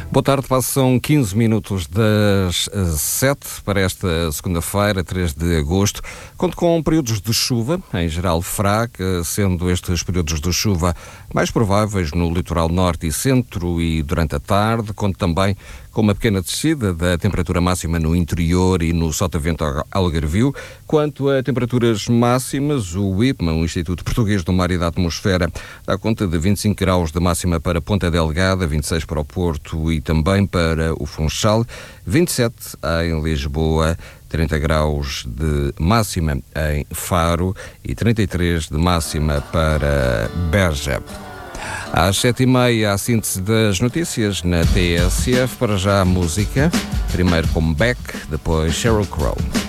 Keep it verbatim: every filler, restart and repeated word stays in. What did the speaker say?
Boa tarde, passam quinze minutos das sete para esta segunda-feira, três de agosto. Conto com períodos de chuva, em geral fraca, sendo estes períodos de chuva mais prováveis no litoral norte e centro e durante a tarde. Conto também com uma pequena descida da temperatura máxima no interior e no Sotavento Algarvio. Quanto a temperaturas máximas, o I P M A, o Instituto Português do Mar e da Atmosfera, dá conta de vinte e cinco graus de máxima para Ponta Delgada, vinte e seis para o Porto e também para o Funchal, vinte e sete em Lisboa, trinta graus de máxima em Faro e trinta e três de máxima para Beja. Às sete e meia, a síntese das notícias na T S F. Para já a música, primeiro com Beck, depois Sheryl Crow.